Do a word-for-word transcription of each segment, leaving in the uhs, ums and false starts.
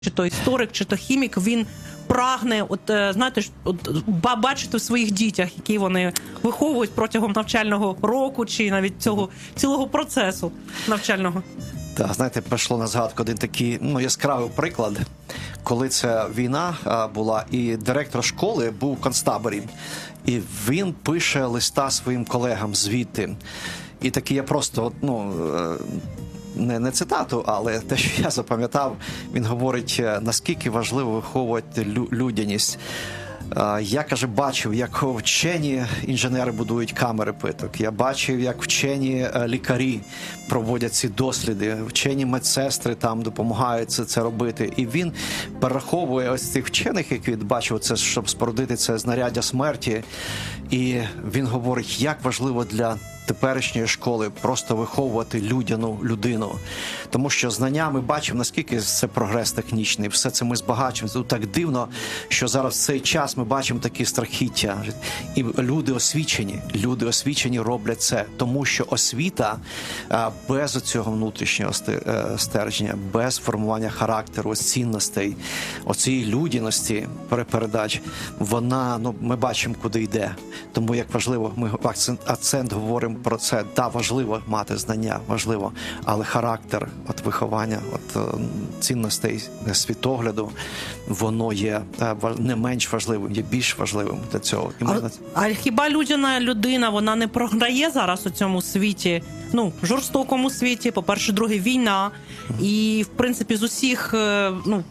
чи то історик, чи то хімік, він прагне, от знаєте, от, бачити в своїх дітях, які вони виховують протягом навчального року, чи навіть цього цілого процесу навчального. Так, знаєте, прийшло на згадку один такий, ну, яскравий приклад, коли ця війна а, була, і директор школи був в концтаборі, і він пише листа своїм колегам звідти. І такий я просто, ну, не, не цитату, але те, що я запам'ятав, він говорить, наскільки важливо виховувати лю людяність. Я, каже, бачив, як вчені інженери будують камери питок. Я бачив, як вчені лікарі проводять ці досліди. Вчені медсестри там допомагають це, це робити. І він перераховує ось цих вчених, які він бачив, це, щоб спорудити це знаряддя смерті. І він говорить, як важливо для теперішньої школи просто виховувати людяну людину. Тому що знання ми бачимо, наскільки це прогрес технічний, все це ми збагачуємо. Тут так дивно, що зараз в цей час ми бачимо такі страхіття. І люди освічені, люди освічені роблять це, тому що освіта без цього внутрішнього стерження, без формування характеру, цінностей, оцієї людяності передач, вона, ну, ми бачимо, куди йде. Тому як важливо, ми акцент, акцент говоримо про це. Да, важливо мати знання, важливо, але характер, от виховання, от цінностей світогляду, воно є не менш важливим, є більш важливим для цього. І а, можна... а хіба людяна людина, вона не програє зараз у цьому світі, ну, жорстокому світі, по-перше, друге, війна, і, в принципі, з усіх, ну,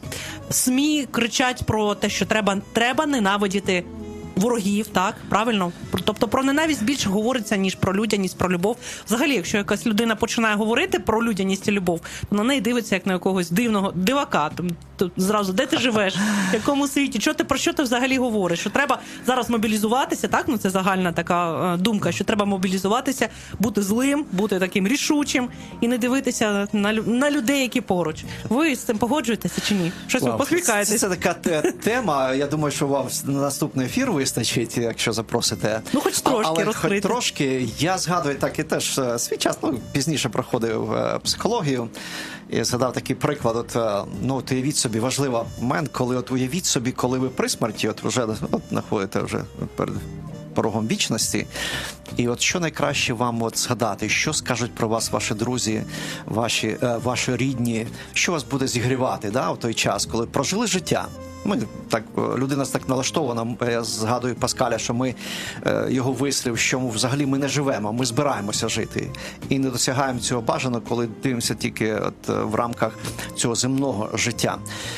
СМІ кричать про те, що треба, треба ненавидіти ворогів, так, правильно? Тобто про ненависть більше говориться, ніж про людяність, про любов. Взагалі, якщо якась людина починає говорити про людяність і любов, то на неї дивиться як на якогось дивного дивака. Тут зразу, де ти живеш, в якому світі, що ти, про що ти взагалі говориш? Що треба зараз мобілізуватися, так? Ну, це загальна така думка, що треба мобілізуватися, бути злим, бути таким рішучим і не дивитися на, на людей, які поруч. Ви з цим погоджуєтеся чи ні? Щось ви посміхаєтесь? Це, це така тема, я думаю, що вам на наступний ефір вистачить, якщо запросите. Ну, хоч трошки але, розкрити. Хоч трошки. Я згадую, так і теж свій час, ну, пізніше проходив психологію, і згадав такий приклад, от, ну, от уявіть собі, важливий момент, коли, от уявіть собі, коли ви при смерті, от вже, от, знаходите вже перед порогом вічності, і от що найкраще вам от згадати, що скажуть про вас ваші друзі, ваші, е, ваші рідні, що вас буде зігрівати, да, в той час, коли прожили життя. Ми так, людина так налаштована, я згадую Паскаля, що ми, його вислів, що взагалі ми не живемо, ми збираємося жити. І не досягаємо цього бажаного, коли дивимося тільки от в рамках цього земного життя.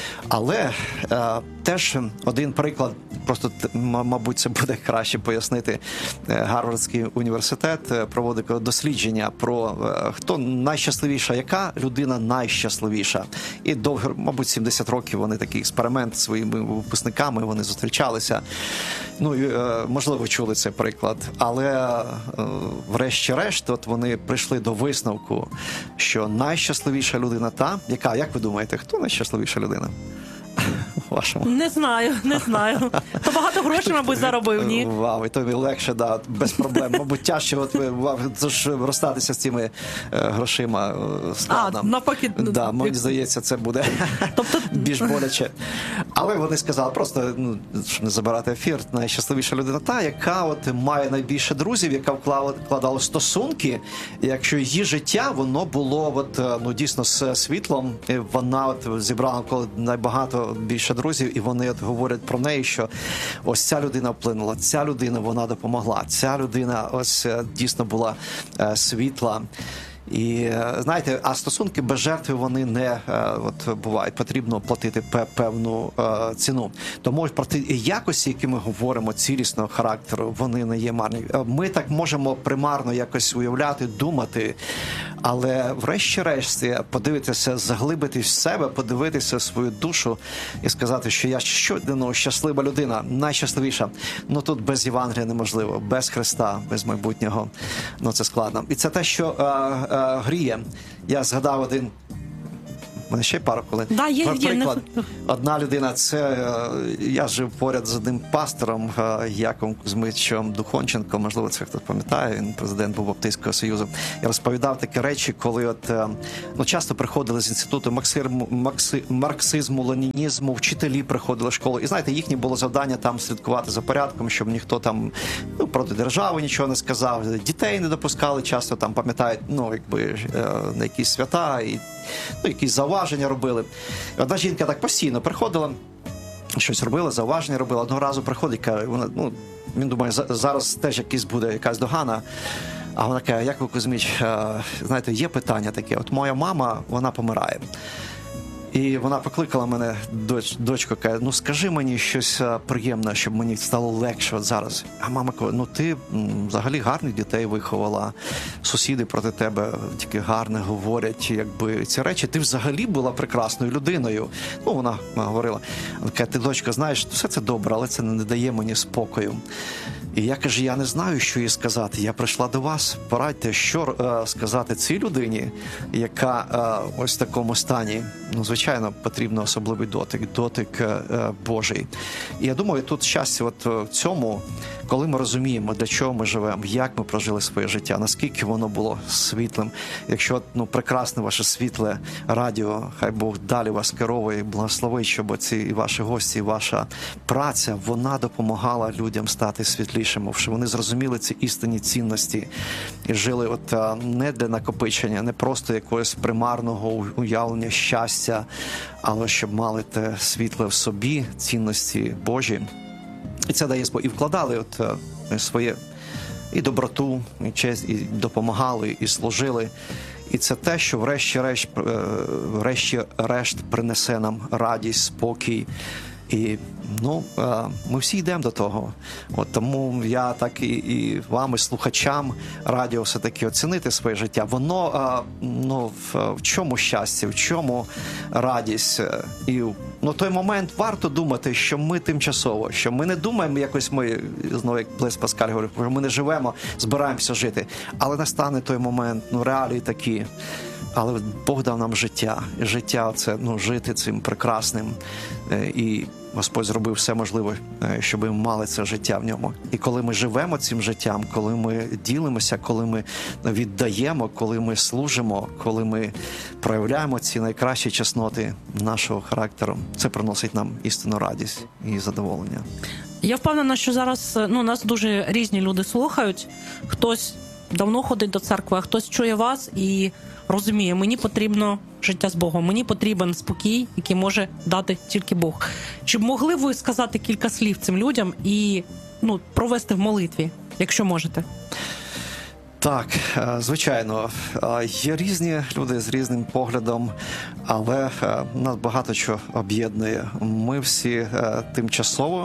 Але е, теж один приклад, просто, мабуть, це буде краще пояснити. Гарвардський університет проводить дослідження про хто найщасливіша, яка людина найщасливіша. І довго, мабуть, сімдесят років вони такий експеримент своїми випускниками, вони зустрічалися. Ну, можливо, чули цей приклад. Але врешті-решт, от вони прийшли до висновку, що найщасливіша людина та, яка, як ви думаєте, хто найщасливіша людина? Вашому. Не знаю, не знаю. То багато грошей, мабуть, заробив, ні? Вау, і тобі легше, да, без проблем. Мабуть, тяжче от, тож, розстатися з цими е, грошима складно. А, навпаки. Да, мені здається, це буде тобто... більш боляче. Але вони сказали, просто, ну, щоб не забирати ефір, найщасливіша людина та, яка от має найбільше друзів, яка вкладала стосунки, і якщо її життя, воно було от, ну, дійсно з світлом, і вона от зібрала коло найбагато більше друзів, і вони от говорять про неї, що ось ця людина вплинула, ця людина, вона допомогла, ця людина ось дійсно була е, світла. І, знаєте, а стосунки без жертви, вони не от, бувають. Потрібно платити певну е, ціну. Тому проти якості, які ми говоримо, цілісного характеру, вони не є марні. Ми так можемо примарно якось уявляти, думати, але врешті-решт подивитися, заглибитись в себе, подивитися в свою душу і сказати, що я що, ну, щаслива людина, найщасливіша. Ну тут без Євангелія неможливо, без Христа, без майбутнього. Ну це складно. І це те, що е, е, гріє. Я згадав один У мене ще пару хвилин. Да, є, є, Приклад. не- Одна людина, це е, я жив поряд з одним пастором е, Яковом Кузьмичем Духонченком, можливо, це хтось пам'ятає, він президент був Баптистського Союзу. Я розповідав такі речі, коли от, е, ну, часто приходили з інституту марксизму, макси, марксизму, ленінізму, вчителі приходили в школу. І знаєте, їхнє було завдання там слідкувати за порядком, щоб ніхто там ну, проти держави нічого не сказав. Дітей не допускали, часто там пам'ятають, ну, якби е, на якісь свята і ну, якісь зауваження робили. І одна жінка так постійно приходила, щось робила, зауваження робила. Одного разу приходить, каже, вона, ну, він думає, за- зараз теж якийсь буде якась догана. А вона каже, Яков Кузьміч, е, знаєте, є питання таке. От моя мама, вона помирає. І вона покликала мене, доч, дочку, каже, ну скажи мені щось е, приємне, щоб мені стало легше от зараз. А мама каже, ну ти м, взагалі гарних дітей виховала, сусіди проти тебе тільки гарне говорять, якби ці речі. Ти взагалі була прекрасною людиною. Ну, вона говорила, вона каже, ти, дочка, знаєш, все це добре, але це не дає мені спокою. І я кажу, я не знаю, що їй сказати. Я прийшла до вас, порадьте, що е, сказати цій людині, яка е, ось в такому стані. Ну, звичайно, потрібно особливий дотик, дотик е, Божий. І я думаю, тут щастя от в цьому, коли ми розуміємо, для чого ми живемо, як ми прожили своє життя, наскільки воно було світлим. Якщо ну, прекрасне ваше світле радіо, хай Бог далі вас керує і благословить, щоб ці і ваші гості, і ваша праця, вона допомагала людям стати світлішими, щоб вони зрозуміли ці істинні цінності і жили от а, не для накопичення, не просто якогось примарного уявлення щастя, але щоб мали те світле в собі, цінності Божі. І це дає спокій. І вкладали от е, своє і доброту, і честь, і допомагали, і служили. І це те, що врешті-решт, е, врешті-решт принесе нам радість, спокій. І ну, е, ми всі йдемо до того. От тому я так і, і вам, і слухачам радіо все-таки оцінити своє життя. Воно е, ну, в, в чому щастя, в чому радість. Е, І ну, той момент варто думати, що ми тимчасово, що ми не думаємо, якось ми, знову як Блес Паскаль говорив, що ми не живемо, збираємося жити. Але настане той момент, ну, реалії такі. Але Бог дав нам життя. І життя – це ну, жити цим прекрасним. Е, І Господь зробив все можливе, е, щоб ми мали це життя в ньому. І коли ми живемо цим життям, коли ми ділимося, коли ми віддаємо, коли ми служимо, коли ми проявляємо ці найкращі чесноти нашого характеру, це приносить нам істинну радість і задоволення. Я впевнена, що зараз ну, нас дуже різні люди слухають. Хтось давно ходить до церкви, а хтось чує вас і розуміє, мені потрібно життя з Богом, мені потрібен спокій, який може дати тільки Бог. Чи б могли ви сказати кілька слів цим людям і ну, провести в молитві, якщо можете? Так, е, звичайно, Е, є різні люди з різним поглядом, але е, нас багато чого об'єднує. Ми всі е, тимчасово,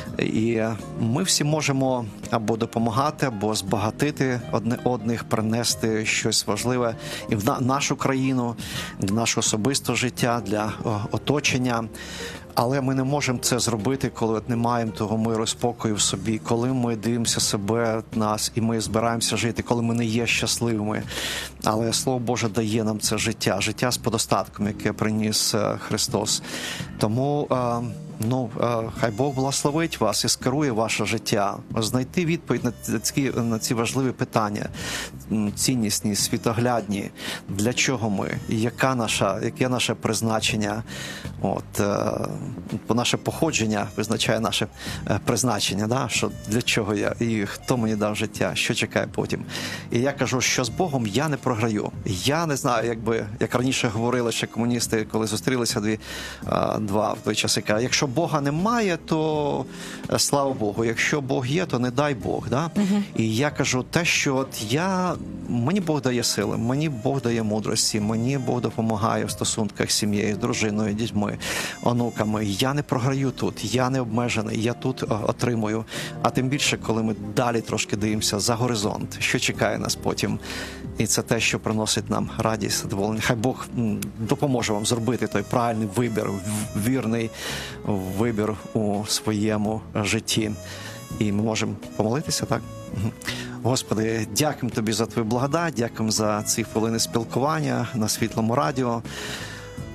і ми всі можемо або допомагати, або збагатити одне одних, принести щось важливе і в на- нашу країну, для нашого особистого життя, для о, оточення. Але ми не можемо це зробити, коли от не маємо того миру, спокою в собі, коли ми дивимося себе, нас, і ми збираємося жити, коли ми не є щасливими. Але Слово Боже дає нам це життя, життя з подостатком, яке приніс е, Христос. Тому е, ну, е, хай Бог благословить вас і скерує ваше життя, знайти відповідь на ці, на ці важливі питання, м, ціннісні, світоглядні, для чого ми, яка наша, яке наше призначення. От, е, бо наше походження визначає наше е, призначення, да? Що для чого я і хто мені дав життя, що чекає потім. І я кажу, що з Богом я не програю. Я не знаю, якби як раніше говорили ще комуністи, коли зустрілися дві е, два в той час, і кажуть, якщо Бога немає, то е, слава Богу. Якщо Бог є, то не дай Бог. Да? Угу. І я кажу те, що от я мені Бог дає сили, мені Бог дає мудрості, мені Бог допомагає в стосунках з сім'єю, з дружиною, дітьми, онуками. Я не програю тут, я не обмежений, я тут отримую. А тим більше, коли ми далі трошки дивимося за горизонт, що чекає нас потім. І це те, що приносить нам радість, задоволення. Хай Бог допоможе вам зробити той правильний вибір, вірний вибір у своєму житті. І ми можемо помолитися, так? Господи, дякуємо Тобі за Твою благодать, дякуємо за ці хвилини спілкування на Світлому радіо.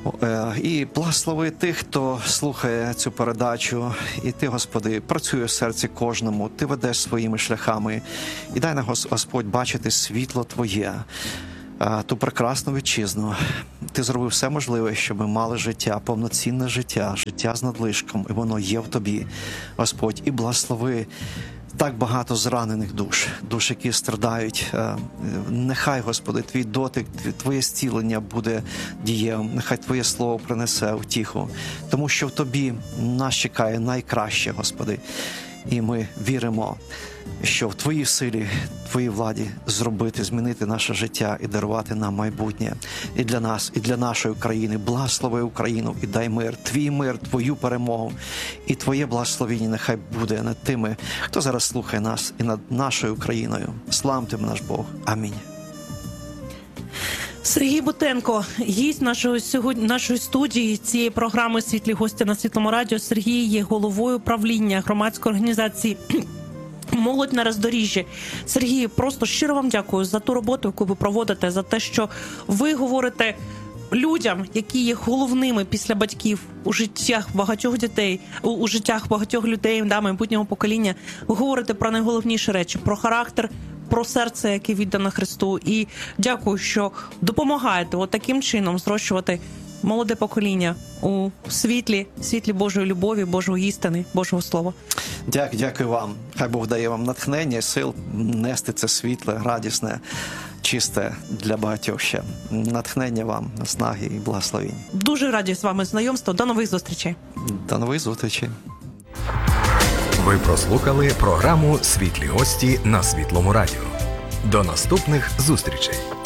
Е, І благослови тих, хто слухає цю передачу, і ти, Господи, працює в серці кожному, ти ведеш своїми шляхами, і дай нам, Гос- Господь, бачити світло Твоє, е, ту прекрасну вітчизну. Ти зробив все можливе, щоб ми мали життя, повноцінне життя, життя з надлишком, і воно є в Тобі, Господь, і благослови так багато зранених душ, душ, які страдають. Е, Нехай, Господи, Твій дотик, Тві- Твоє зцілення буде дієвим. Нехай Твоє Слово принесе утіху. Тому що в Тобі нас чекає найкраще, Господи. І ми віримо, що в Твоїй силі, Твоїй владі зробити, змінити наше життя і дарувати нам майбутнє. І для нас, і для нашої країни. Благослови Україну і дай мир, Твій мир, Твою перемогу. І Твоє благословіння нехай буде над тими, хто зараз слухає нас, і над нашою Україною. Славим Тебе, наш Бог. Амінь. Сергій Бутенко, гість нашої сьогодні нашої студії цієї програми «Світлі гості» на Світлому радіо. Сергій є головою правління громадської організації «Молодь на роздоріжжі». Сергій, просто щиро вам дякую за ту роботу, яку ви проводите, за те, що ви говорите людям, які є головними після батьків у життях багатьох дітей, у, у життях багатьох людей, да, майбутнього покоління. Ви говорите про найголовніші речі, про характер, про серце, яке віддане Христу. І дякую, що допомагаєте от таким чином зрощувати молоде покоління у світлі, світлі Божої любові, Божої істини, Божого Слова. Дякую, дякую вам. Хай Бог дає вам натхнення і сил нести це світле, радісне, чисте для багатьох ще. Натхнення вам, наснаги і благословінь. Дуже раді з вами знайомству. До нових зустрічей. До нових зустрічей. Ви прослухали програму «Світлі гості» на Світлому радіо. До наступних зустрічей!